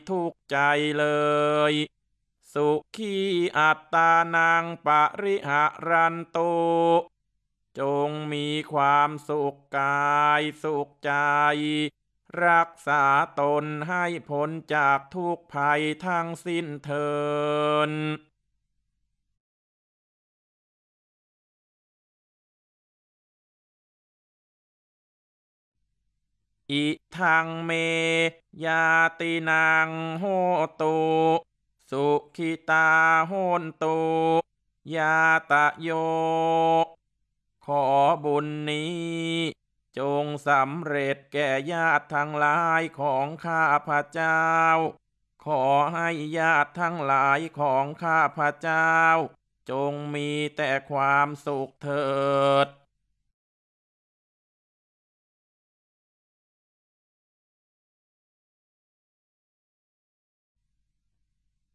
ทุกข์ใจเลยสุขีอัตตานังปริหารันตุจงมีความสุขกายสุขใจรักษาตนให้พ้นจากทุกภัยทั้งสิ้นเถิดอิทังเมยาตินังโหตุสุขิตาโหนตุยาตะโยขอบุญนี้จงสำเร็จแก่ญาติทั้งหลายของข้าพระเจ้าขอให้ญาติทั้งหลายของข้าพระเจ้าจงมีแต่ความสุขเถิด